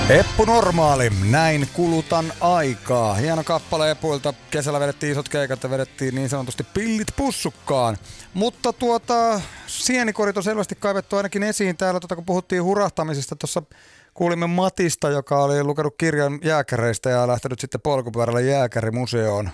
Eppu Normaali, näin kulutan aikaa. Hieno kappale Epuilta. Kesällä vedettiin isot keikat ja vedettiin niin sanotusti pillit pussukkaan. Mutta sienikorit on selvästi kaivettu ainakin esiin täällä, kun puhuttiin hurahtamisesta. Tuossa kuulimme Matista, joka oli lukenut kirjan jääkäreistä ja lähtenyt sitten polkupyörällä jääkärimuseoon